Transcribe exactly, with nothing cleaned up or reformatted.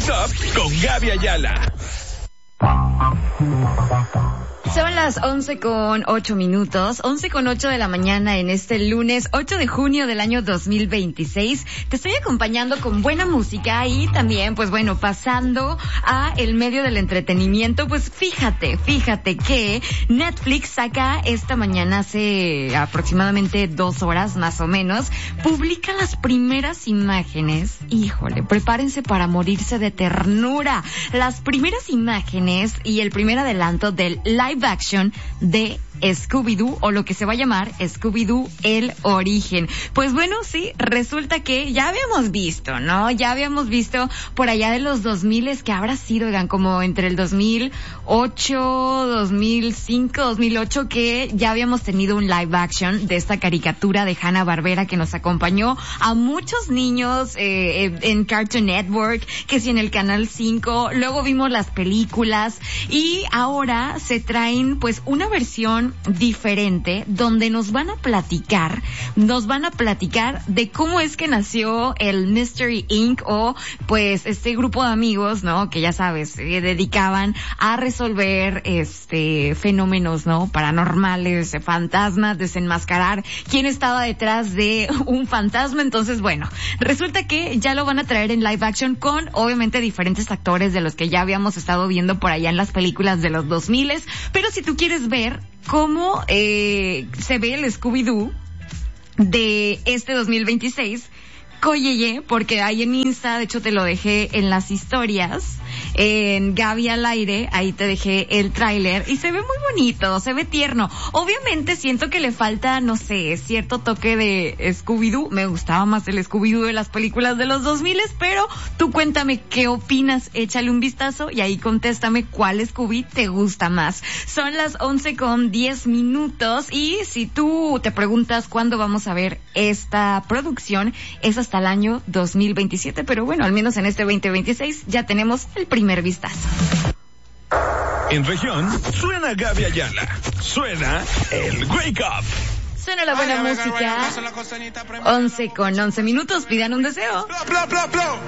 Wake Up con Gaby Ayala. Son las once con ocho minutos, once con ocho de la mañana en este lunes ocho de junio del año dos mil veintiséis. Te estoy acompañando con buena música y también, pues bueno, pasando a el medio del entretenimiento. Pues fíjate, fíjate que Netflix saca esta mañana, hace aproximadamente dos horas más o menos, publica las primeras imágenes. Híjole, prepárense para morirse de ternura. Las primeras imágenes y el primer adelanto del live action de Scooby-Doo, o lo que se va a llamar Scooby-Doo El Origen. Pues bueno, sí, resulta que ya habíamos visto, ¿no? Ya habíamos visto por allá de los dos mil, que habrá sido, oigan, como entre el dos mil ocho, dos mil cinco, dos mil ocho, que ya habíamos tenido un live action de esta caricatura de Hanna-Barbera que nos acompañó a muchos niños eh, en Cartoon Network, que sí en el Canal cinco, luego vimos las películas y ahora se traen pues una versión diferente donde nos van a platicar, nos van a platicar de cómo es que nació el Mystery Incorporated, o pues este grupo de amigos, ¿no? Que ya sabes, se dedicaban a resolver este fenómenos, ¿no? Paranormales, fantasmas, desenmascarar quién estaba detrás de un fantasma. Entonces, bueno, resulta que ya lo van a traer en live action con obviamente diferentes actores de los que ya habíamos estado viendo por allá en las películas de los dos mil. Pero si tú quieres ver cómo eh, se ve el Scooby-Doo de este dos mil veintiséis, Coyeye, porque ahí en Insta, de hecho te lo dejé en las historias, en Gaby al aire, ahí te dejé el tráiler y se ve muy bonito, se ve tierno. Obviamente siento que le falta, no sé, cierto toque de Scooby-Doo. Me gustaba más el Scooby-Doo de las películas de los dos mil, pero tú cuéntame qué opinas, échale un vistazo y ahí contéstame cuál Scooby te gusta más. Son las once con diez minutos y si tú te preguntas cuándo vamos a ver esta producción, es hasta el año dos mil veintisiete, pero bueno, al menos en este veinte veintiséis ya tenemos el primer vistazo. En región, suena Gaby Ayala. Suena el Wake Up. Suena la buena música. once con once minutos, pidan un deseo.